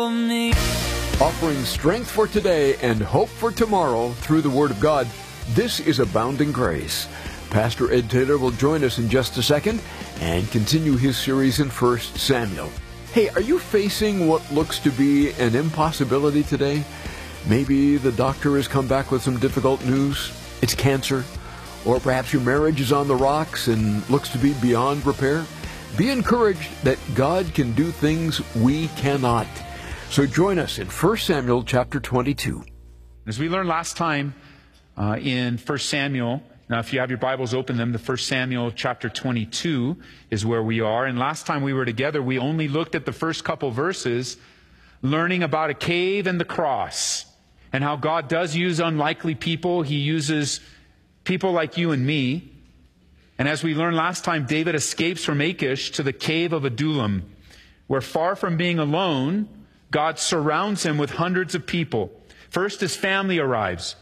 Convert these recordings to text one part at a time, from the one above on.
Offering strength for today and hope for tomorrow through the Word of God, this is Abounding Grace. Pastor Ed Taylor will join us in just a second and continue his series in 1 Samuel. Hey, are you facing what looks to be an impossibility today? Maybe the doctor has come back with some difficult news. It's cancer. Or perhaps your marriage is on the rocks and looks to be beyond repair. Be encouraged that God can do things we cannot. So join us in 1 Samuel chapter 22. As we learned last time in 1 Samuel, now if you have your Bibles, open them. The 1 Samuel chapter 22 is where we are. And last time we were together, we only looked at the first couple verses, learning about a cave and the cross, and how God does use unlikely people. He uses people like you and me. And as we learned last time, David escapes from Achish to the cave of Adullam, where far from being alone, God surrounds him with hundreds of people. First, his family arrives.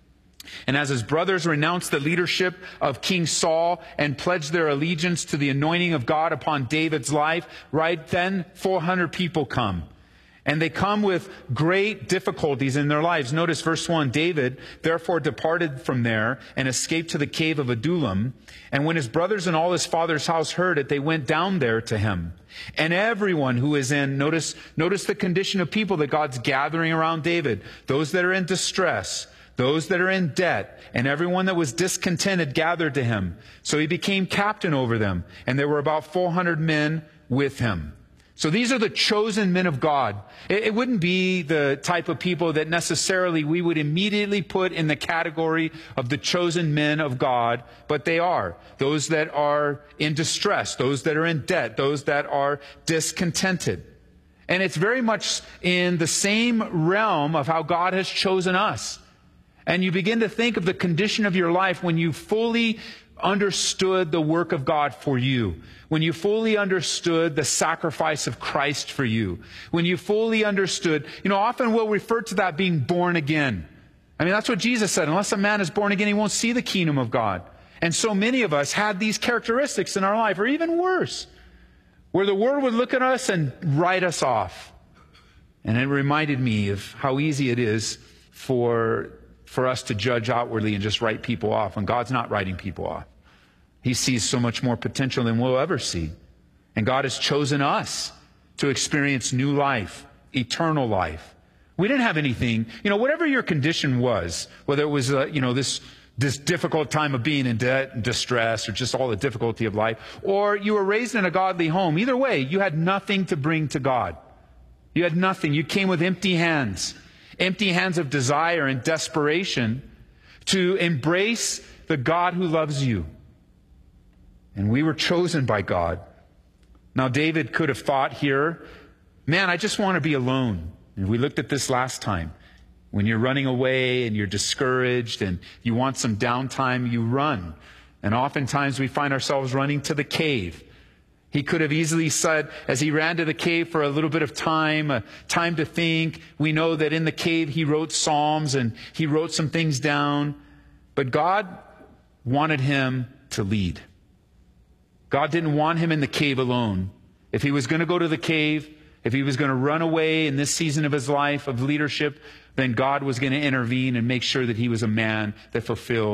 And as his brothers renounce the leadership of King Saul and pledge their allegiance to the anointing of God upon David's life, right then 400 people come. And they come with great difficulties in their lives. Notice verse 1, David therefore departed from there and escaped to the cave of Adullam. And when his brothers and all his father's house heard it, they went down there to him. And everyone who is in, notice the condition of people that God's gathering around David. Those that are in distress, those that are in debt, and everyone that was discontented gathered to him. So he became captain over them. And there were about 400 men with him. So these are the chosen men of God. It wouldn't be the type of people that necessarily we would immediately put in the category of the chosen men of God, but they are. Those that are in distress, those that are in debt, those that are discontented. And it's very much in the same realm of how God has chosen us. And you begin to think of the condition of your life when you fully understood the work of God for you, when you fully understood the sacrifice of Christ for you, when you fully understood, often we'll refer to that being born again. I mean, that's what Jesus said. Unless a man is born again, he won't see the kingdom of God. And so many of us had these characteristics in our life, or even worse, where the world would look at us and write us off. And it reminded me of how easy it is for us to judge outwardly and just write people off when God's not writing people off. He sees so much more potential than we'll ever see. And God has chosen us to experience new life, eternal life. We didn't have anything, whatever your condition was, whether it was, this difficult time of being in debt and distress or just all the difficulty of life, or you were raised in a godly home. Either way, you had nothing to bring to God. You had nothing. You came with empty hands of desire and desperation to embrace the God who loves you. And we were chosen by God. Now, David could have thought here, man, I just want to be alone. And we looked at this last time. When you're running away and you're discouraged and you want some downtime, you run. And oftentimes we find ourselves running to the cave. He could have easily said, as he ran to the cave for a little bit of time, time to think. We know that in the cave he wrote Psalms and he wrote some things down. But God wanted him to lead. God didn't want him in the cave alone. If he was going to go to the cave, if he was going to run away in this season of his life of leadership, then God was going to intervene and make sure that he was a man that fulfilled